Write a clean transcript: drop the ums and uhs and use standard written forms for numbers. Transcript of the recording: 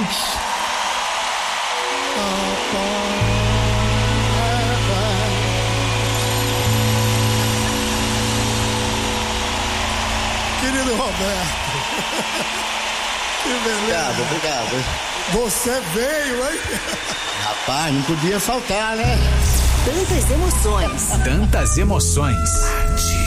Querido Roberto. Que beleza. Obrigado. Você veio, hein? Rapaz, não podia faltar, né? Tantas emoções. Tantas emoções.